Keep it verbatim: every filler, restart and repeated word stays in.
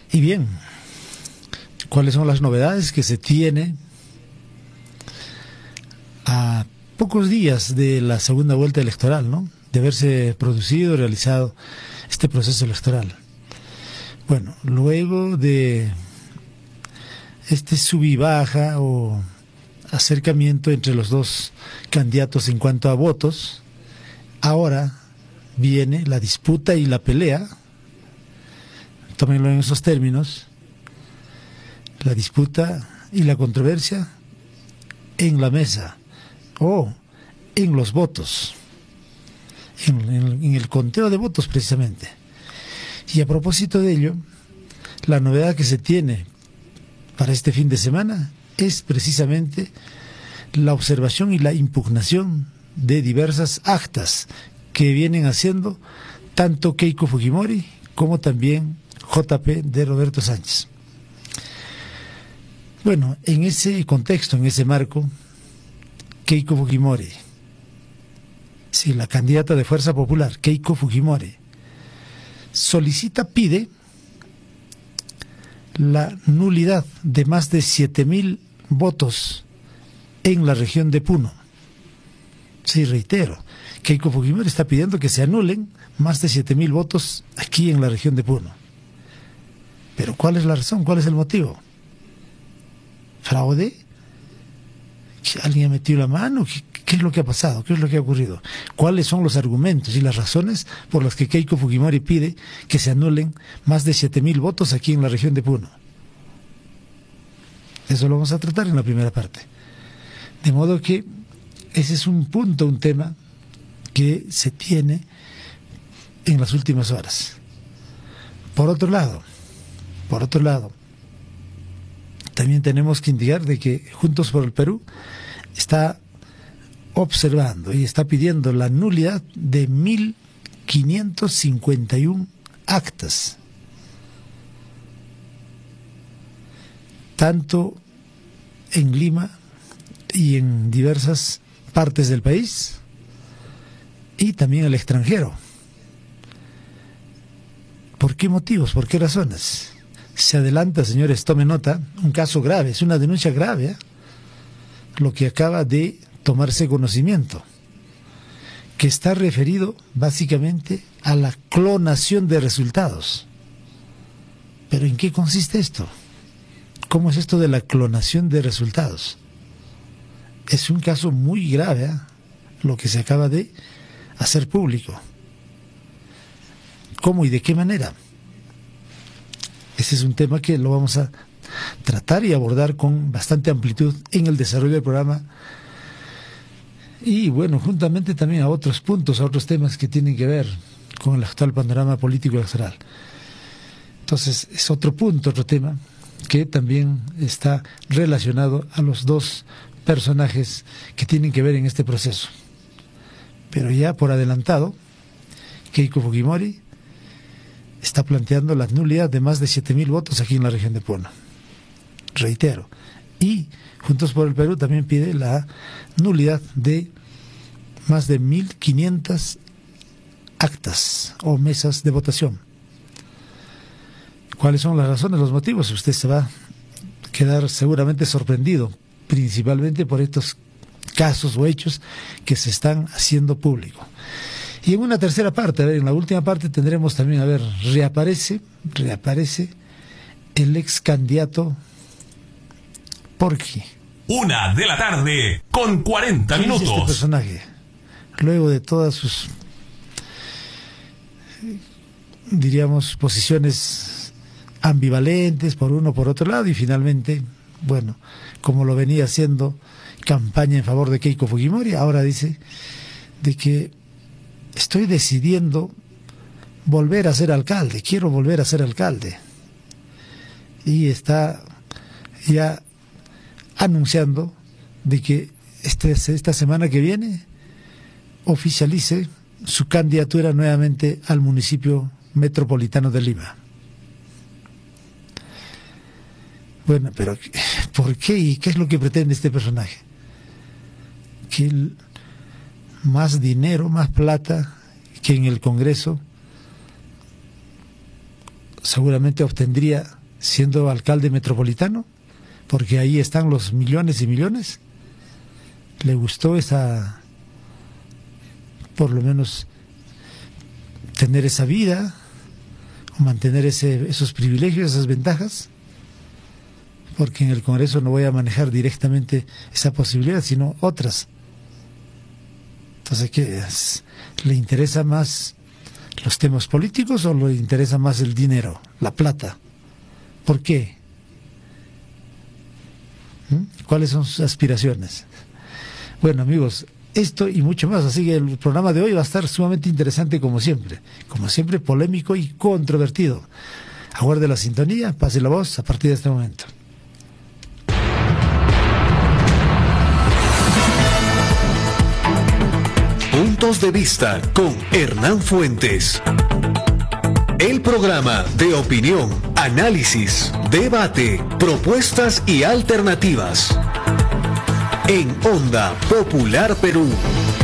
Y bien, ¿cuáles son las novedades que se tiene a pocos días de la segunda vuelta electoral, ¿no? De haberse producido, realizado este proceso electoral? Bueno, luego de este sub y baja o acercamiento entre los dos candidatos en cuanto a votos, ahora viene la disputa y la pelea, tómenlo en esos términos, la disputa y la controversia en la mesa o en los votos, en, en, en el conteo de votos precisamente. Y a propósito de ello, la novedad que se tiene para este fin de semana es precisamente la observación y la impugnación de diversas actas que vienen haciendo tanto Keiko Fujimori como también J P de Roberto Sánchez. Bueno, en ese contexto, en ese marco, Keiko Fujimori, sí, la candidata de Fuerza Popular, Keiko Fujimori, solicita, pide la nulidad de más de siete mil votos en la región de Puno. Sí, reitero, Keiko Fujimori está pidiendo que se anulen más de siete mil votos aquí en la región de Puno. Pero ¿cuál es la razón? ¿Cuál es el motivo? ¿Fraude? ¿Alguien ha metido la mano? ¿Qué, qué es lo que ha pasado? ¿Qué es lo que ha ocurrido? ¿Cuáles son los argumentos y las razones por las que Keiko Fujimori pide que se anulen más de siete mil votos aquí en la región de Puno? Eso lo vamos a tratar en la primera parte. De modo que ese es un punto, un tema que se tiene en las últimas horas. Por otro lado, por otro lado, también tenemos que indicar de que Juntos por el Perú está observando y está pidiendo la nulidad de mil quinientos cincuenta y uno actas, tanto en Lima y en diversas partes del país y también al extranjero. ¿Por qué motivos? ¿Por qué razones? Se adelanta, señores, tomen nota, un caso grave, es una denuncia grave, ¿eh? Lo que acaba de tomarse conocimiento, que está referido básicamente a la clonación de resultados. ¿Pero en qué consiste esto? ¿Cómo es esto de la clonación de resultados? Es un caso muy grave, ¿eh? Lo que se acaba de hacer público. ¿Cómo y de qué manera? Ese es un tema que lo vamos a tratar y abordar con bastante amplitud en el desarrollo del programa. Y bueno, juntamente también a otros puntos, a otros temas que tienen que ver con el actual panorama político electoral. Entonces, es otro punto, otro tema que también está relacionado a los dos personajes que tienen que ver en este proceso. Pero ya por adelantado, Keiko Fujimori está planteando la nulidad de más de siete mil votos aquí en la región de Puno. Reitero. Y Juntos por el Perú también pide la nulidad de más de mil quinientas actas o mesas de votación. ¿Cuáles son las razones, los motivos? Usted se va a quedar seguramente sorprendido, principalmente por estos casos o hechos que se están haciendo público. Y en una tercera parte, a ver, en la última parte tendremos también, a ver, reaparece, reaparece el ex candidato Porky. Una de la tarde con cuarenta minutos. ¿Quién es este personaje? Luego de todas sus, diríamos, posiciones ambivalentes por uno por otro lado, y finalmente, bueno, como lo venía haciendo campaña en favor de Keiko Fujimori, ahora dice de que estoy decidiendo volver a ser alcalde, quiero volver a ser alcalde. Y está ya anunciando de que este, esta semana que viene oficialice su candidatura nuevamente al municipio metropolitano de Lima. Bueno, pero ¿por qué y qué es lo que pretende este personaje? Que el, más dinero, más plata que en el Congreso seguramente obtendría siendo alcalde metropolitano, porque ahí están los millones y millones. Le gustó esa, por lo menos, tener esa vida, o mantener ese, esos privilegios, esas ventajas, porque en el Congreso no voy a manejar directamente esa posibilidad, sino otras. Entonces, ¿qué es? ¿Le interesa más los temas políticos o le interesa más el dinero, la plata? ¿Por qué? ¿Mm? ¿Cuáles son sus aspiraciones? Bueno, amigos, esto y mucho más, así que el programa de hoy va a estar sumamente interesante como siempre, como siempre polémico y controvertido. Aguarde la sintonía, pase la voz a partir de este momento. Puntos de vista con Hernán Fuentes. El programa de opinión, análisis, debate, propuestas y alternativas. En Onda Popular Perú.